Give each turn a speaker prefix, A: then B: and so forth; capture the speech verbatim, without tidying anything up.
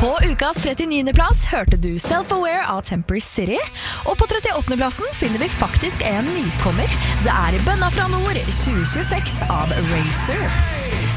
A: På ukas trettiende plass hørte du Self-Aware av Temper City. Og på trettiåttende plassen finner vi faktisk en nykommer. Det er I Bønna fra Nord tjue tjueseks av Razer.